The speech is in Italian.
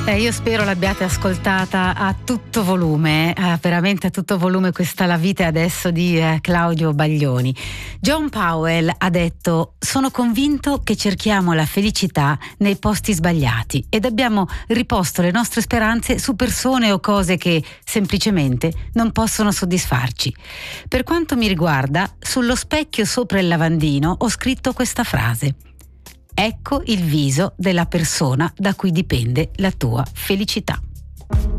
Io spero l'abbiate ascoltata a tutto volume, veramente a tutto volume, questa La vita è adesso di Claudio Baglioni. John Powell ha detto: sono convinto che cerchiamo la felicità nei posti sbagliati ed abbiamo riposto le nostre speranze su persone o cose che semplicemente non possono soddisfarci. Per quanto mi riguarda, sullo specchio sopra il lavandino ho scritto questa frase: ecco il viso della persona da cui dipende la tua felicità.